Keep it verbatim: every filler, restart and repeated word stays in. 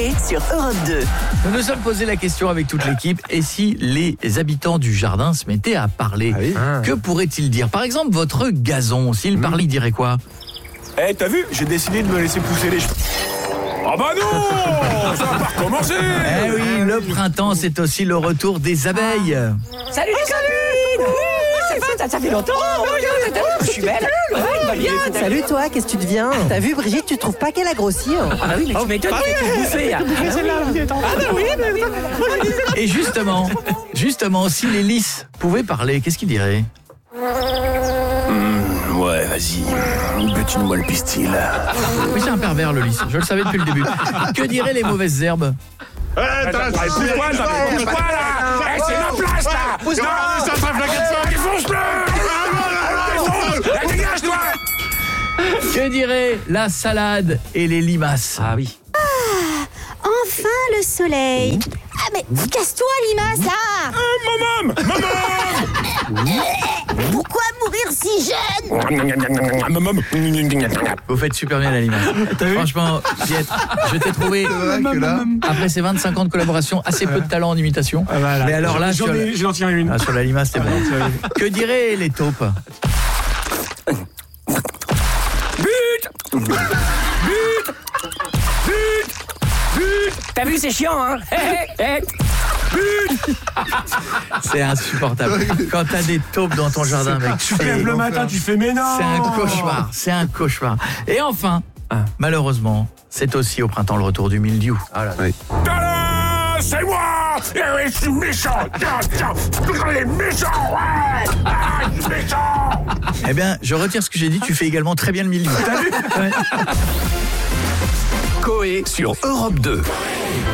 Coé sur Europe deux. Nous nous sommes posé la question avec toute l'équipe, et si les habitants du jardin se mettaient à parler, Ah oui. ah. que pourraient-ils dire? Par exemple, votre gazon, s'il parlait, il dirait quoi? Eh, hey, t'as vu? J'ai décidé de me laisser pousser les cheveux. Ah bah non, ça va pas recommencer. Eh oui, le printemps, c'est aussi le retour des abeilles. Salut les copines. C'est pas, ça, ça fait longtemps. Je suis belle. Ouais, bien. Salut toi, qu'est-ce que tu deviens? T'as vu Brigitte, tu trouves pas qu'elle a grossi? Ah bah oui, mais tu m'étonnes, tu t'es bouffé. Ah bah oui, bah oui. Et justement, justement, si les lys pouvaient parler, qu'est-ce qu'ils diraient? Mmh, ouais, vas-y, butine-moi le pistil. Oui, c'est un pervers, le lys, je le savais depuis le début. Que diraient les mauvaises herbes? Eh, t'as pousse-toi, pousse-toi là. Eh, c'est ma place là. Pousse-toi. Non, ça serait flaqué de sang, défonce-le. Dégage-toi. Que diraient la salade et les limaces? Ah oui. Enfin le soleil. Ah mais casse-toi limace là. Maman, maman. Pourquoi mourir si jeune? Vous faites super bien la limace. Franchement, Piet, je t'ai trouvé, que là... après ces vingt-cinq ans de collaboration, assez peu de talent en imitation. Ah bah là, mais alors là, j'en sur, ai, la... j'en tiens une. Ah, sur la limace, c'était bon. Que diraient les taupes? But. But. But. But. T'as vu, c'est chiant, hein? But. C'est insupportable. Quand t'as des taupes dans ton jardin, mec, Tu te lèves le matin, tu fais mais non. c'est un cauchemar. C'est un cauchemar. Et enfin, malheureusement, c'est aussi au printemps le retour du mildiou. Tada, c'est moi. Eh oui, je suis méchant. Tiens, tiens, il est méchant. Ouais. Ah, je suis méchant. Eh bien, je retire ce que j'ai dit. Tu fais également très bien le mildiou. Coé sur Europe deux.